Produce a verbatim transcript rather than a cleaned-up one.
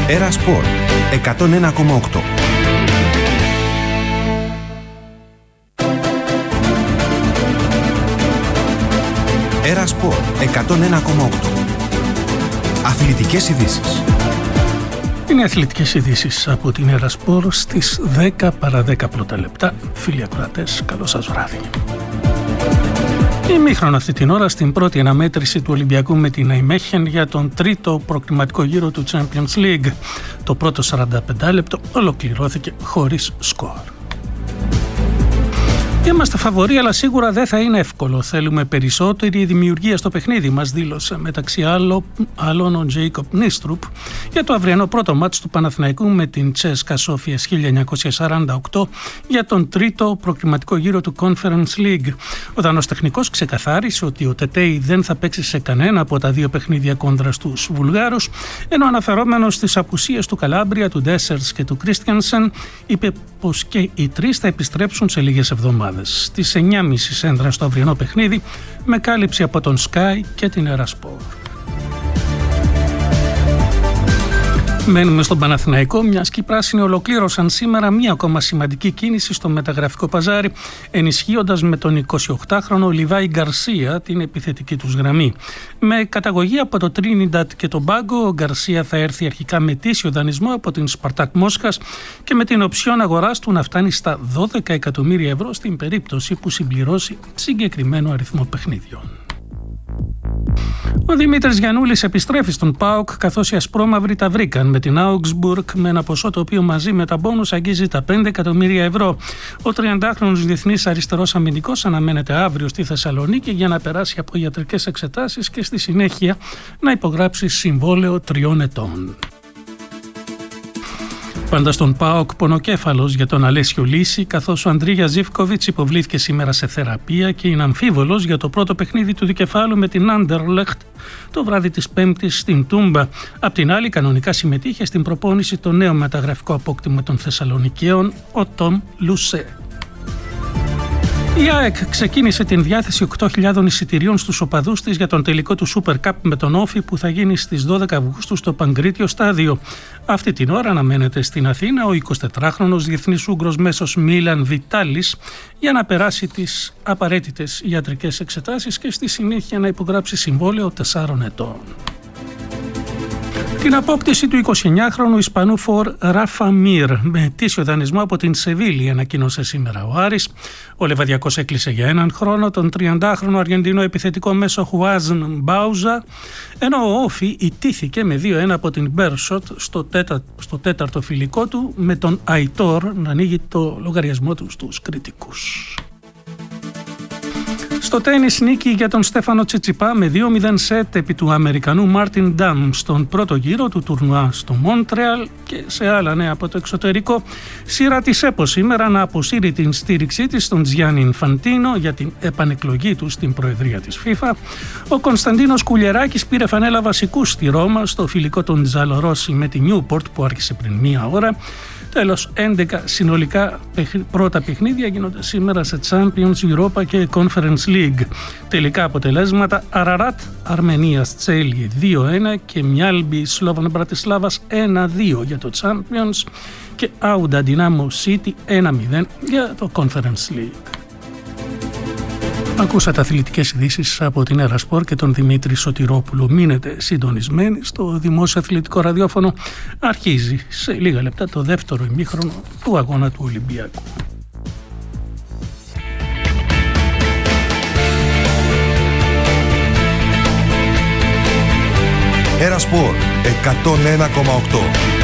Έρα Σπορ εκατόν ένα κόμμα οκτώ. Έρα Σπορ εκατόν ένα κόμμα οκτώ. Αθλητικές ειδήσεις. Είναι αθλητικές ειδήσεις από την Έρα Σπορ στις δέκα παρά δέκα πρώτα λεπτά. Φίλοι ακροατές, καλό σας βράδυ. Ημίχρονο αυτή την ώρα στην πρώτη αναμέτρηση του Ολυμπιακού με την Ναϊμέχεν για τον τρίτο προκριματικό γύρο του Champions League. Το πρώτο σαράντα πέντε λεπτό ολοκληρώθηκε χωρίς σκορ. Είμαστε φαβοροί, αλλά σίγουρα δεν θα είναι εύκολο. Θέλουμε περισσότερη δημιουργία στο παιχνίδι, μας δήλωσε μεταξύ άλλο, άλλων ο Τζέικοπ Νίστρουπ για το αυριανό πρώτο μάτς του Παναθηναϊκού με την Τσέσκα Σόφιας χίλια εννιακόσια σαράντα οκτώ για τον τρίτο προκριματικό γύρο του Conference League. Ο δανός τεχνικός ξεκαθάρισε ότι ο Τετέι δεν θα παίξει σε κανένα από τα δύο παιχνίδια κόντρα στους Βουλγάρους, ενώ αναφερόμενος στις απουσίες του Καλάμπρια, του Ντέσσερς και του Κρίστιανσεν, είπε πως και οι τρεις θα επιστρέψουν σε λίγες εβδομάδες. Στις εννιά και μισή σέντρα στο αυριανό παιχνίδι, με κάλυψη από τον Sky και την Έρα Σπορ. Μένουμε στον Παναθηναϊκό, μιας και οι πράσινοι ολοκλήρωσαν σήμερα μία ακόμα σημαντική κίνηση στο μεταγραφικό παζάρι, ενισχύοντας με τον εικοσιοκτάχρονο Λιβάη Γκαρσία την επιθετική τους γραμμή. Με καταγωγή από το Τρίνινταντ και τον Πάγκο, ο Γκαρσία θα έρθει αρχικά με τήσιο δανεισμό από την Σπαρτάκ Μόσχας και με την οψιόν αγοράς του να φτάνει στα δώδεκα εκατομμύρια ευρώ στην περίπτωση που συμπληρώσει συγκεκριμένο αριθμό παιχνίδιων. Ο Δημήτρης Γιαννούλης επιστρέφει στον ΠΑΟΚ, καθώς οι ασπρόμαυροι τα βρήκαν με την Augsburg με ένα ποσό το οποίο μαζί με τα μπόνους αγγίζει τα πέντε εκατομμύρια ευρώ. Ο τριαντάχρονος διεθνής αριστερός αμυντικός αναμένεται αύριο στη Θεσσαλονίκη για να περάσει από ιατρικές εξετάσεις και στη συνέχεια να υπογράψει συμβόλαιο τριών ετών. Πάντα στον ΠΑΟΚ πονοκέφαλος για τον Αλέσιο Λύση, καθώς ο Αντρίγια Ζίβκοβιτς υποβλήθηκε σήμερα σε θεραπεία και είναι αμφίβολος για το πρώτο παιχνίδι του δικεφάλου με την Άντερλεχτ το βράδυ της Πέμπτης στην Τούμπα. Απ' την άλλη, κανονικά συμμετείχε στην προπόνηση το νέο μεταγραφικό απόκτημα των Θεσσαλονικαίων, ο Τόμ Λουσέ. Η ΑΕΚ ξεκίνησε την διάθεση οκτώ χιλιάδων εισιτηρίων στους οπαδούς της για τον τελικό του Super Cup με τον Όφη που θα γίνει στις δώδεκα Αυγούστου στο Παγκρίτιο Στάδιο. Αυτή την ώρα αναμένεται στην Αθήνα ο εικοσιτετράχρονος διεθνής Ούγγρος μέσος Μίλαν Βιτάλης για να περάσει τις απαραίτητες ιατρικές εξετάσεις και στη συνέχεια να υπογράψει συμβόλαιο τεσσάρων ετών. Την απόκτηση του εικοσιεννιάχρονου Ισπανού φορ Ράφα Μίρ με ετήσιο δανεισμό από την Σεβίλη ανακοίνωσε σήμερα ο Άρης. Ο Λεβαδιακός έκλεισε για έναν χρόνο τον τριαντάχρονο Αργεντινό επιθετικό μέσο Χουάζν Μπάουζα, ενώ ο Όφι ιτήθηκε με δύο ένα από την Μπέρσοτ στο, τέτα, στο τέταρτο φιλικό του, με τον Αϊτόρ να ανοίγει το λογαριασμό του στους κριτικούς. Στο τένις, νίκη για τον Στέφανο Τσιτσιπά με δύο μηδέν σετ επί του Αμερικανού Μάρτιν Ντάμ στον πρώτο γύρο του τουρνουά στο Μόντρεαλ. Και σε άλλα νέα από το εξωτερικό, σειρά της ΕΠΟ σήμερα να αποσύρει την στήριξή της στον Τζιάννη Ινφαντίνο για την επανεκλογή του στην προεδρία της FIFA. Ο Κωνσταντίνος Κουλιεράκης πήρε φανέλα βασικού στη Ρώμα στο φιλικό των Τζαλορόσι με τη Νιούπορτ που άρχισε πριν μία ώρα. Τέλος, έντεκα συνολικά πρώτα παιχνίδια γίνονται σήμερα σε Champions, Europa και Conference League. Τελικά αποτελέσματα: Αραράτ Αρμενίας Τσέλγι δύο ένα και Μιάλμπι Σλόβαν Μπρατισλάβας ένα δύο για το Champions και Άουντα Dinamo City ένα μηδέν για το Conference League. Ακούσατε αθλητικές ειδήσεις από την Έρα Σπορ και τον Δημήτρη Σωτηρόπουλο. Μείνετε συντονισμένοι στο δημόσιο αθλητικό ραδιόφωνο. Αρχίζει σε λίγα λεπτά το δεύτερο ημίχρονο του αγώνα του Ολυμπιακού. Έρα Σπορ εκατόν ένα κόμμα οκτώ.